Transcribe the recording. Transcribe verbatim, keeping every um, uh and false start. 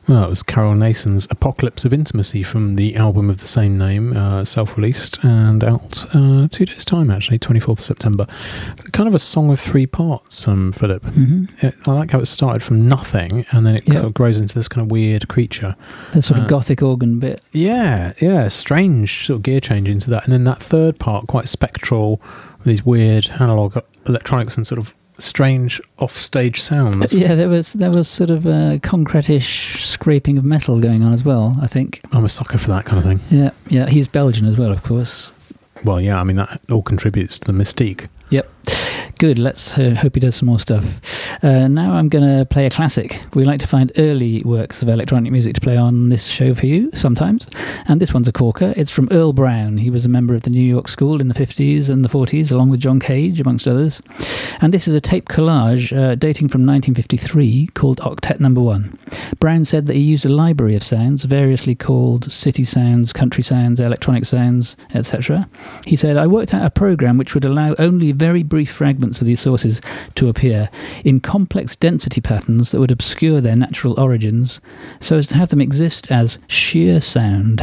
Well, it was Carol Nason's Apocalypse of Intimacy from the album of the same name, uh, self-released and out uh, two days' time, actually, twenty-fourth of September. Kind of a song of three parts, um, Philip. Mm-hmm. It, I like how it started from nothing and then it Yep. sort of grows into this kind of weird creature. The sort of Uh, gothic organ bit. Yeah, yeah, strange sort of gear change into that. And then that third part, quite spectral, with these weird analog electronics and sort of strange offstage sounds. Yeah, there was there was sort of a concrete-ish scraping of metal going on as well, I think. I'm a sucker for that kind of thing. Yeah, yeah. He's Belgian as well, of course. Well, yeah, I mean, that all contributes to the mystique. Yep. Good. Let's uh, hope he does some more stuff. Uh, now I'm going to play a classic. We like to find early works of electronic music to play on this show for you sometimes. And this one's a corker. It's from Earl Brown. He was a member of the New York School in the fifties and the forties, along with John Cage, amongst others. And this is a tape collage uh, dating from nineteen fifty-three called Octet Number One. Brown said that he used a library of sounds, variously called city sounds, country sounds, electronic sounds, et cetera. He said, I worked out a program which would allow only very brief fragments of these sources to appear in complex density patterns that would obscure their natural origins so as to have them exist as sheer sound.